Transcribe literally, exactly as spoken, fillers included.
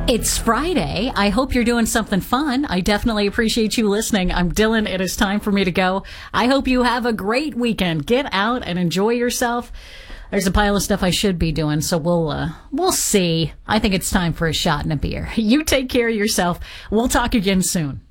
It's Friday. I hope you're doing something fun. I definitely appreciate you listening. I'm Dylan. It is time for me to go. I hope you have a great weekend. Get out and enjoy yourself. There's a pile of stuff I should be doing, so we'll uh, we'll see. I think it's time for a shot and a beer. You take care of yourself. We'll talk again soon.